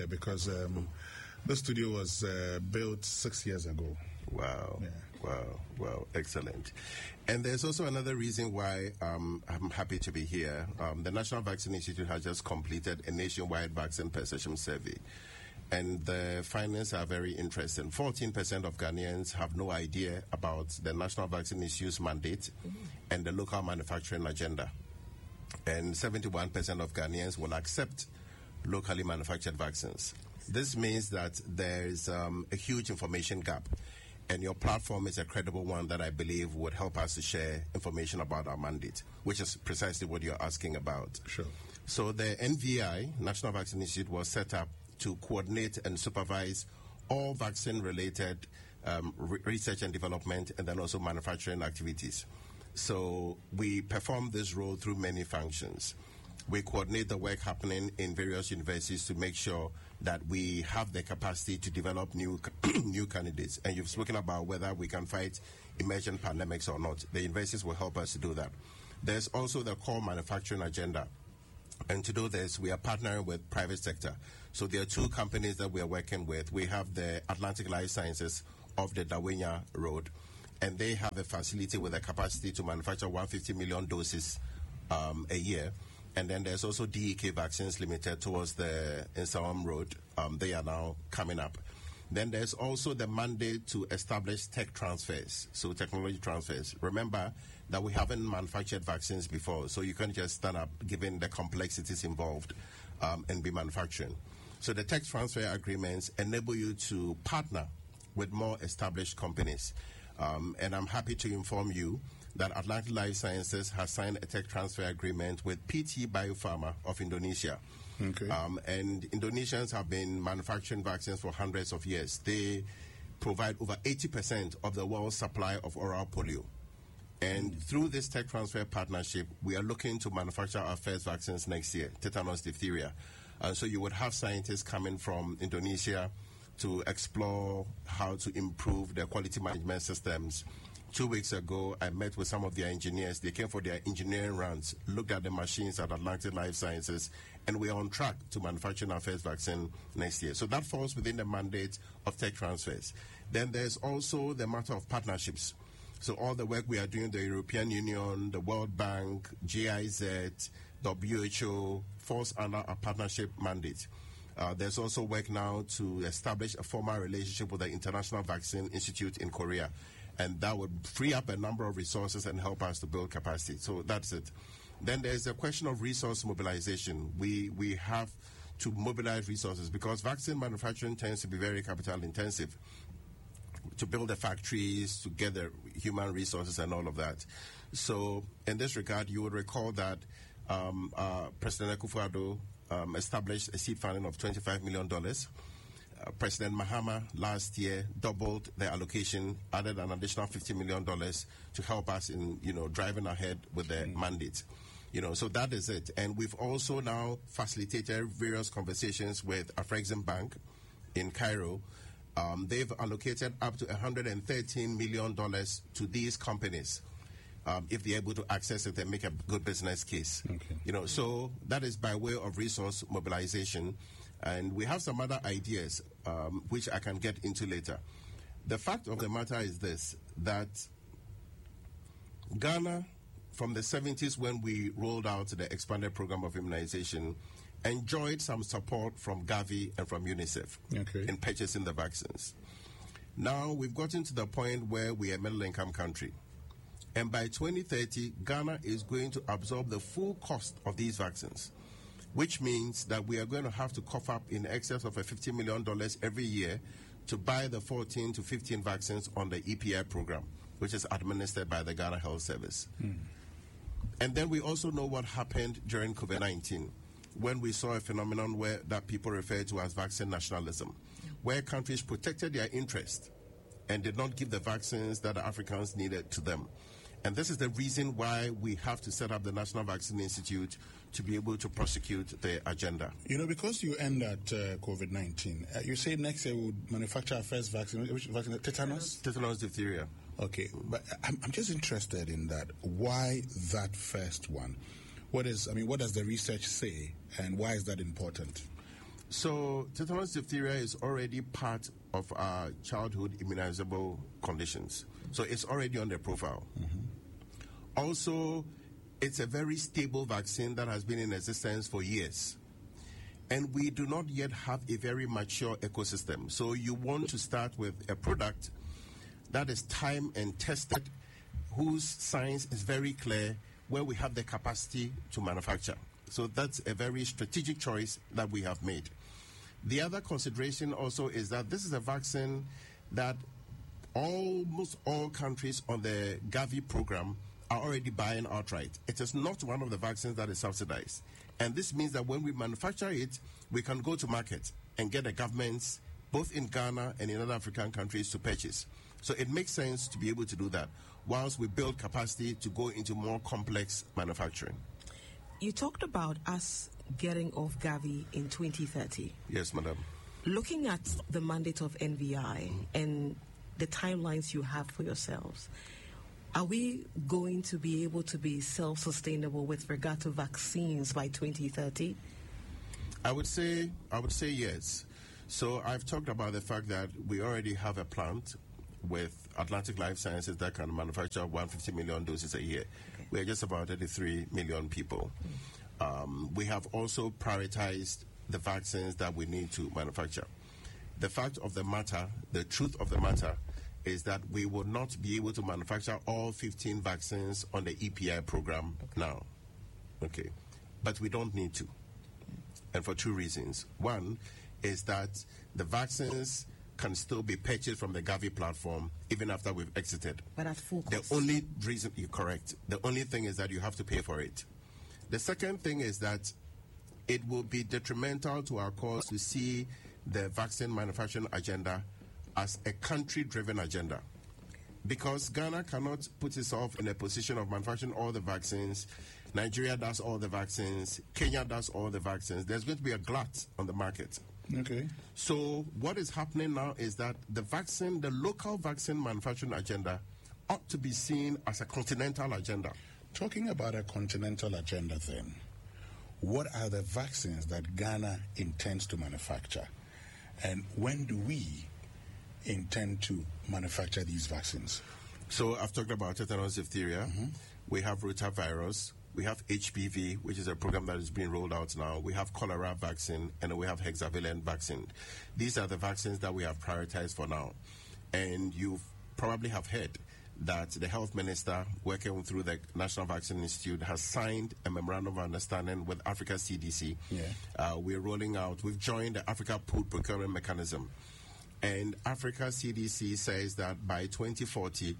there because the studio was built 6 years ago. Wow. Yeah. Wow. Excellent. And there's also another reason why I'm happy to be here. The National Vaccine Institute has just completed a nationwide vaccine perception survey. And the findings are very interesting. 14% of Ghanaians have no idea about the National Vaccine Institute's mandate and the local manufacturing agenda. And 71% of Ghanaians will accept locally manufactured vaccines. This means that there's a huge information gap. And your platform is a credible one that I believe would help us to share information about our mandate, which is precisely what you're asking about. Sure. So the NVI, National Vaccine Institute, was set up to coordinate and supervise all vaccine-related research and development and then also manufacturing activities. So we perform this role through many functions. We coordinate the work happening in various universities to make sure that we have the capacity to develop new candidates. And you've spoken about whether we can fight emergent pandemics or not. The universities will help us to do that. There's also the core manufacturing agenda. And to do this, we are partnering with private sector. So there are two companies that we are working with. We have the Atlantic Life Sciences of the Dawenya Road, and they have a facility with a capacity to manufacture 150 million doses a year. And then there's also DEK Vaccines Limited towards the Insawam Road. They are now coming up. Then there's also the mandate to establish tech transfers, so technology transfers. Remember that we haven't manufactured vaccines before, so you can't just stand up given the complexities involved and be manufacturing. So the tech transfer agreements enable you to partner with more established companies. And I'm happy to inform you that Atlantic Life Sciences has signed a tech transfer agreement with PT Biopharma of Indonesia. Okay. And Indonesians have been manufacturing vaccines for hundreds of years. They provide over 80% of the world's supply of oral polio. And through this tech transfer partnership, we are looking to manufacture our first vaccines next year, tetanus, diphtheria. And so you would have scientists coming from Indonesia to explore how to improve their quality management systems. 2 weeks ago, I met with some of their engineers. They came for their engineering runs, looked at the machines at Atlantic Life Sciences, and we're on track to manufacture our first vaccine next year. So that falls within the mandate of tech transfers. Then there's also the matter of partnerships. So all the work we are doing, the European Union, the World Bank, GIZ, WHO, falls under a partnership mandate. There's also work now to establish a formal relationship with the International Vaccine Institute in Korea. And that would free up a number of resources and help us to build capacity. So that's it. Then there's a question of resource mobilization. We have to mobilize resources because vaccine manufacturing tends to be very capital intensive. To build the factories, to get the human resources and all of that. So in this regard, you would recall that President Akufo-Addo established a seed funding of $25 million. President Mahama last year doubled the allocation, added an additional $50 million to help us in, driving ahead with the mandate. So that is it. And we've also now facilitated various conversations with Afrexim Bank in Cairo. They've allocated up to $113 million to these companies. If they're able to access it and make a good business case. Okay. So that is by way of resource mobilization. And we have some other ideas, which I can get into later. The fact of the matter is this, that Ghana, from the 70s when we rolled out the expanded program of immunization, enjoyed some support from Gavi and from UNICEF in purchasing the vaccines. Now we've gotten to the point where we are a middle-income country. And by 2030, Ghana is going to absorb the full cost of these vaccines, which means that we are going to have to cough up in excess of $50 million every year to buy the 14 to 15 vaccines on the EPI program, which is administered by the Ghana Health Service. And then we also know what happened during COVID-19, when we saw a phenomenon that people refer to as vaccine nationalism, where countries protected their interest and did not give the vaccines that the Africans needed to them. And this is the reason why we have to set up the National Vaccine Institute to be able to prosecute the agenda. Because you end at COVID-19, you say next year we'll manufacture our first vaccine. Which vaccine? Tetanus? Tetanus, diphtheria. Okay, but I'm just interested in that. Why that first one? What does the research say, and why is that important? So tetanus diphtheria is already part of our childhood immunizable conditions. So it's already on the profile. Also, it's a very stable vaccine that has been in existence for years. And we do not yet have a very mature ecosystem. So you want to start with a product that is time and tested, whose science is very clear, where we have the capacity to manufacture. So that's a very strategic choice that we have made. The other consideration also is that this is a vaccine that almost all countries on the Gavi program are already buying outright. It is not one of the vaccines that is subsidized. And this means that when we manufacture it, we can go to market and get the governments, both in Ghana and in other African countries, to purchase. So it makes sense to be able to do that whilst we build capacity to go into more complex manufacturing. You talked about us getting off Gavi in 2030. Yes, madam. Looking at the mandate of NVI and the timelines you have for yourselves, are we going to be able to be self-sustainable with regard to vaccines by 2030? I would say yes. So I've talked about the fact that we already have a plant with Atlantic Life Sciences that can manufacture 150 million doses a year. Okay. We're just about 33 million people. We have also prioritized the vaccines that we need to manufacture. The fact of the matter, the truth of the matter, is that we will not be able to manufacture all 15 vaccines on the EPI program now. Okay. But we don't need to. And for two reasons. One is that the vaccines can still be purchased from the Gavi platform even after we've exited. But at full cost. The only reason, you're correct. The only thing is that you have to pay for it. The second thing is that it will be detrimental to our cause to see the vaccine manufacturing agenda as a country-driven agenda. Because Ghana cannot put itself in a position of manufacturing all the vaccines. Nigeria does all the vaccines. Kenya does all the vaccines. There's going to be a glut on the market. Okay. So what is happening now is that the local vaccine manufacturing agenda ought to be seen as a continental agenda. Talking about a continental agenda then, what are the vaccines that Ghana intends to manufacture? And when do we intend to manufacture these vaccines? So I've talked about tetanus diphtheria. We have rotavirus. We have HPV, which is a program that is being rolled out now. We have cholera vaccine, and we have hexavalent vaccine. These are the vaccines that we have prioritized for now. And you probably have heard that the health minister, working through the National Vaccine Institute, has signed a memorandum of understanding with Africa CDC. We're rolling out, we've joined the Africa Pooled Procurement Mechanism. And Africa CDC says that by 2040,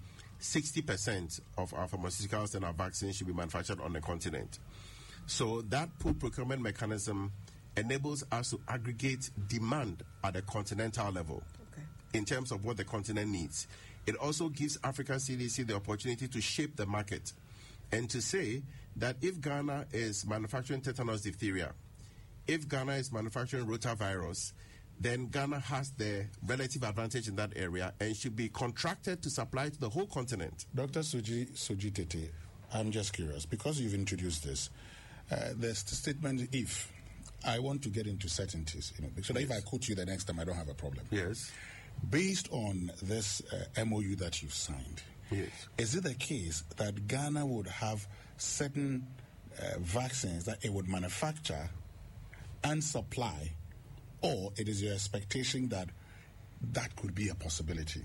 60% of our pharmaceuticals and our vaccines should be manufactured on the continent. So that pooled procurement mechanism enables us to aggregate demand at a continental level in terms of what the continent needs. It also gives Africa CDC the opportunity to shape the market and to say that if Ghana is manufacturing tetanus diphtheria, if Ghana is manufacturing rotavirus, then Ghana has the relative advantage in that area and should be contracted to supply to the whole continent. Dr. Soji Tete, I'm just curious, because you've introduced this, there's the statement, if I want to get into certainties, so that if I quote you the next time, I don't have a problem. Yes. Based on this MOU that you've signed, is it the case that Ghana would have certain vaccines that it would manufacture and supply, or it is your expectation that that could be a possibility?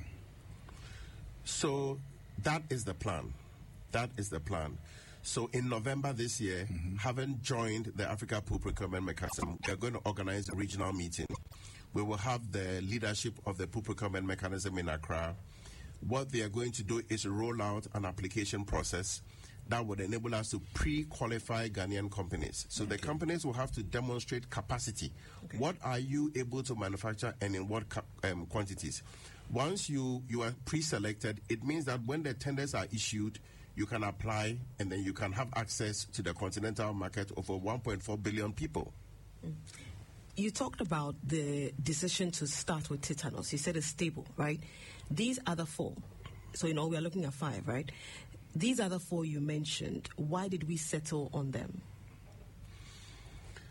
So that is the plan. That is the plan. So in November this year, having joined the Africa Pooled Procurement Mechanism, we are going to organize a regional meeting. We will have the leadership of the Pooled Procurement Mechanism in Accra. What they are going to do is roll out an application process that would enable us to pre-qualify Ghanaian companies. So the companies will have to demonstrate capacity. What are you able to manufacture and in what quantities? Once you are pre-selected, it means that when the tenders are issued, you can apply and then you can have access to the continental market of over 1.4 billion people. You talked about the decision to start with tetanus. You said it's stable, right? These other four, so we are looking at 5, right? These other 4 you mentioned, why did we settle on them?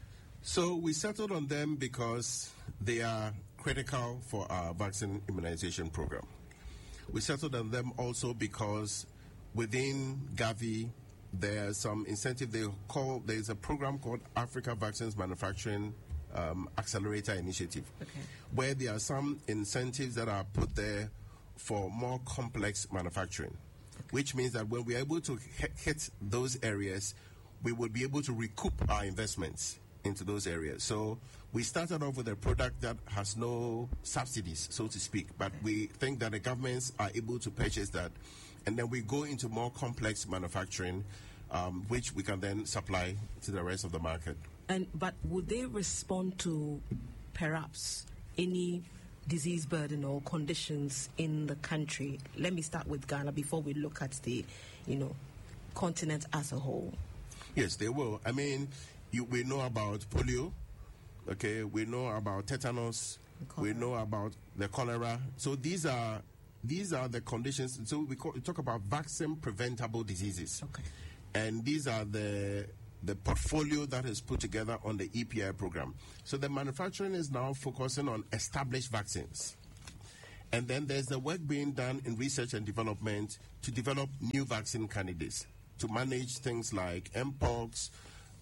So we settled on them because they are critical for our vaccine immunization program. We settled on them also because within Gavi, there's some incentive there's a program called Africa Vaccines Manufacturing Accelerator Initiative, where there are some incentives that are put there for more complex manufacturing, which means that when we're able to hit those areas, we will be able to recoup our investments into those areas. So we started off with a product that has no subsidies, so to speak, but we think that the governments are able to purchase that, and then we go into more complex manufacturing, which we can then supply to the rest of the market. But would they respond to perhaps any disease burden or conditions in the country? Let me start with Ghana before we look at the, continent as a whole. Yes, they will. I mean, we know about polio, okay? We know about tetanus. We know about the cholera. So these are the conditions. So we talk about vaccine preventable diseases. Okay. And these are the portfolio that is put together on the EPI program. So the manufacturing is now focusing on established vaccines. And then there's the work being done in research and development to develop new vaccine candidates to manage things like Mpox,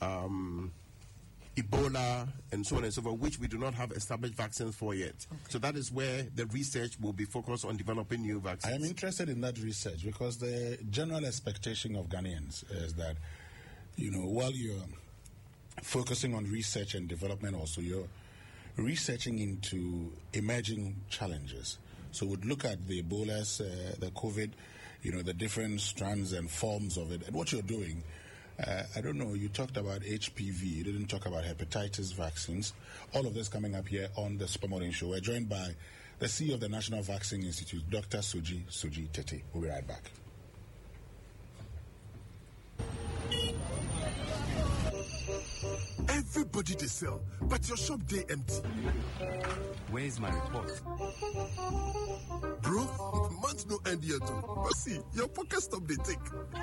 Ebola, and so on and so forth, which we do not have established vaccines for yet. Okay. So that is where the research will be focused on developing new vaccines. I am interested in that research because the general expectation of Ghanaians is that, while you're focusing on research and development also, you're researching into emerging challenges. So we'd look at the Ebola, the COVID, the different strands and forms of it. And what you're doing, I don't know, you talked about HPV, you didn't talk about hepatitis vaccines. All of this coming up here on the Super Morning Show. We're joined by the CEO of the National Vaccine Institute, Dr. Suji Tete. We'll be right back. Everybody they sell, but your shop they empty. Where's my report? Bro, months no end yet too. But see, your pocket stop they take.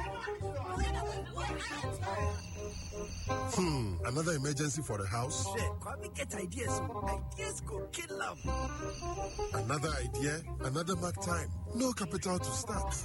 Another emergency for the house? Get ideas. Ideas go kill them. Another idea, another mark time. No capital to start.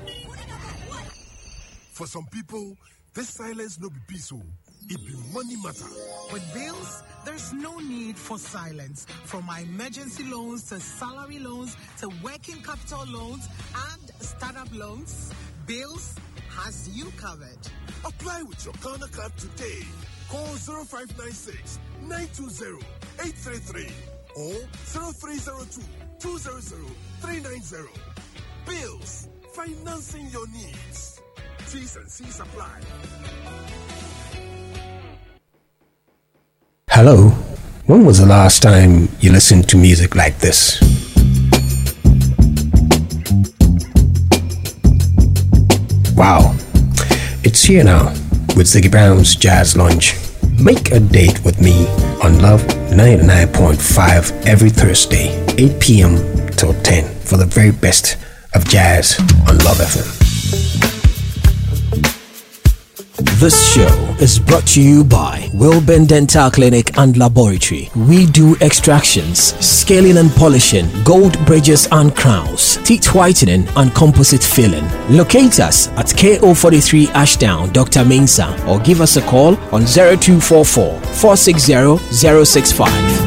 For some people, this silence no be peaceful. It be money matter. With bills, there's no need for silence. From my emergency loans to salary loans to working capital loans and startup loans, Bills has you covered. Apply with your Ghana card today. Call 0596 920 833 or 0302 200 390. Bills, financing your needs. T's and C's apply. Hello, when was the last time you listened to music like this? Wow, it's here now with Ziggy Brown's Jazz Lounge. Make a date with me on Love 99.5 every Thursday, 8 p.m. till 10 for the very best of jazz on Love FM. This show is brought to you by Wilben Dental Clinic and Laboratory. We do extractions, scaling and polishing, gold bridges and crowns, teeth whitening and composite filling. Locate us at KO43 Ashdown, Dr. Mensah, or give us a call on 0244 460 065.